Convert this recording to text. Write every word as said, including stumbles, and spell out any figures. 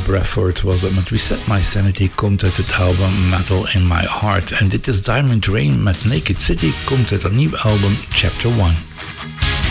Bradford was dat met Reset My Sanity, komt uit het album Metal in My Heart. En dit is Diamond Rain met Naked City, komt uit het nieuwe album Chapter one.